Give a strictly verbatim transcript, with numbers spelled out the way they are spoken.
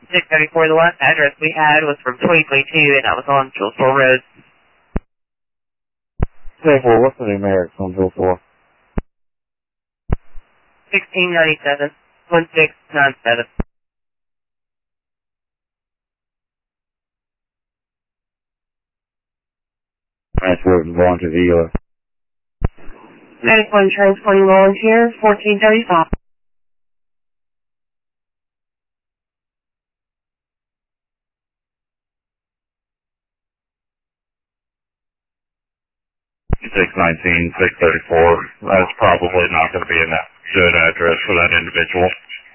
six thirty-four, the last address we had was from twenty twenty-two, and that was on Jewel Store Road. twenty-four, what's the numerics on Jewel Store? sixteen ninety-seven, one six nine seven. Transporting volunteer to the uh ninety-one transporting volunteer, fourteen thirty-five. six nineteen, six thirty-four. That's probably not going to be a good address for that individual.